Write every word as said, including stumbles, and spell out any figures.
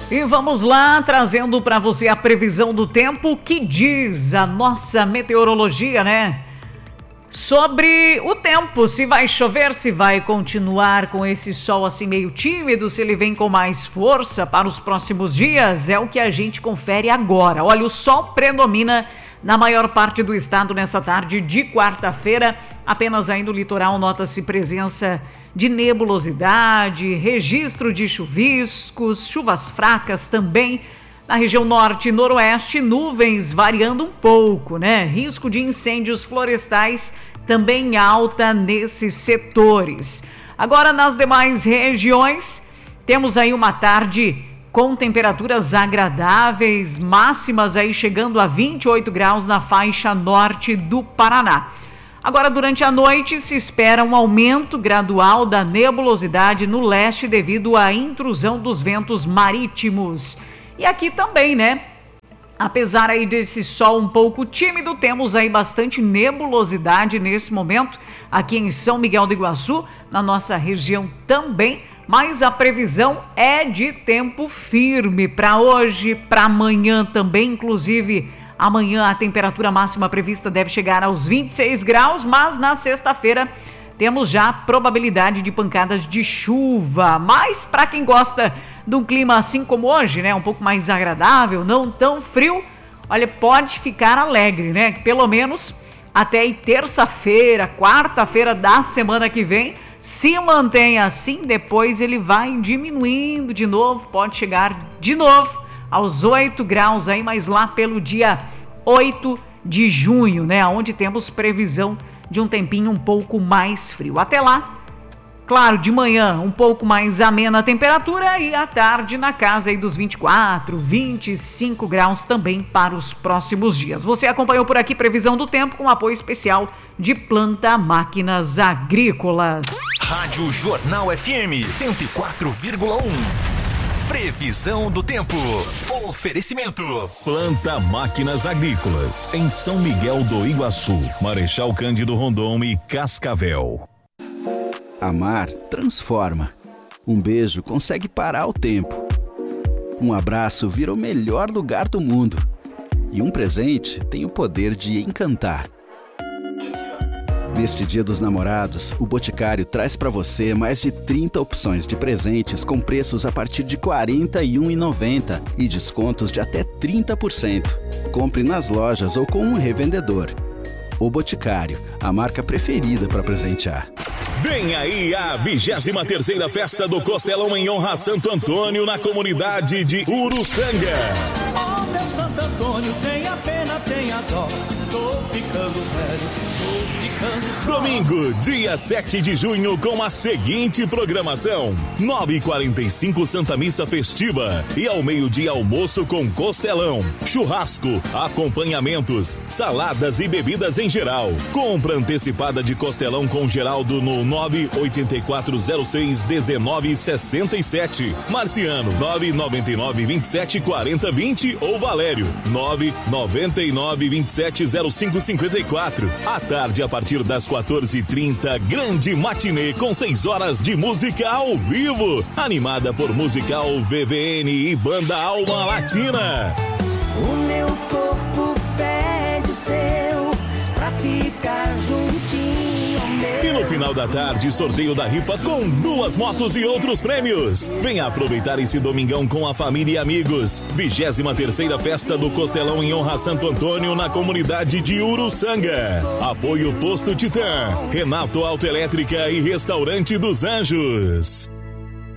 E vamos lá, trazendo para você a previsão do tempo que diz a nossa meteorologia, né? Sobre o tempo, se vai chover, se vai continuar com esse sol assim meio tímido, se ele vem com mais força para os próximos dias, é o que a gente confere agora. Olha, o sol predomina na maior parte do estado nessa tarde de quarta-feira, apenas aí no litoral nota-se presença de nebulosidade, registro de chuviscos, chuvas fracas também. Na região norte e noroeste, nuvens variando um pouco, né? Risco de incêndios florestais também alta nesses setores. Agora, nas demais regiões, temos aí uma tarde com temperaturas agradáveis, máximas aí chegando a vinte e oito graus na faixa norte do Paraná. Agora, durante a noite, se espera um aumento gradual da nebulosidade no leste devido à intrusão dos ventos marítimos. E aqui também, né? Apesar aí desse sol um pouco tímido, temos aí bastante nebulosidade nesse momento aqui em São Miguel do Iguaçu, na nossa região também, mas a previsão é de tempo firme para hoje, para amanhã também, inclusive amanhã a temperatura máxima prevista deve chegar aos vinte e seis graus, mas na sexta-feira temos já probabilidade de pancadas de chuva, mas para quem gosta de um clima assim como hoje, né, um pouco mais agradável, não tão frio, olha, pode ficar alegre, né, que pelo menos até aí terça-feira, quarta-feira da semana que vem, se mantém assim, depois ele vai diminuindo de novo, pode chegar de novo aos oito graus aí, mas lá pelo dia oito de junho, né, onde temos previsão de um tempinho um pouco mais frio. Até lá, claro, de manhã um pouco mais amena a temperatura e à tarde na casa aí dos vinte e quatro, vinte e cinco graus também para os próximos dias. Você acompanhou por aqui previsão do tempo com apoio especial de Planta Máquinas Agrícolas. Rádio Jornal F M cento e quatro vírgula um. Previsão do tempo. Oferecimento. Planta Máquinas Agrícolas, em São Miguel do Iguaçu, Marechal Cândido Rondon e Cascavel. Amar transforma. Um beijo consegue parar o tempo. Um abraço vira o melhor lugar do mundo. E um presente tem o poder de encantar. Neste Dia dos Namorados, o Boticário traz para você mais de trinta opções de presentes com preços a partir de quarenta e um reais e noventa centavos e descontos de até trinta por cento. Compre nas lojas ou com um revendedor. O Boticário, a marca preferida para presentear. Vem aí a vigésima terceira Festa do Costelão em honra a Santo Antônio na comunidade de Uruçanga. Oh, meu Santo Antônio, tenha pena, tenha dó, tô ficando velho. Domingo, dia sete de junho, com a seguinte programação: nove e quarenta e cinco Santa Missa Festiva e ao meio-dia almoço com costelão, churrasco, acompanhamentos, saladas e bebidas em geral. Compra antecipada de costelão com Geraldo no nove oito quatro zero seis um nove seis sete, Marciano nove nove nove vinte e sete quarenta vinte ou Valério nove nove nove vinte e sete zero cinco cinquenta e quatro. À tarde, a partir das quatorze e trinta, grande matinê com seis horas de música ao vivo, animada por Musical V V N e Banda Alma Latina. O meu corpo pede o seu pra ficar juntinho ao meu. E no final da tarde, sorteio da rifa com duas motos e outros prêmios. Venha aproveitar esse domingão com a família e amigos. vigésima terceira Festa do Costelão em honra a Santo Antônio na comunidade de Uruçanga. Apoio Posto Titã, Renato Autoelétrica e Restaurante dos Anjos.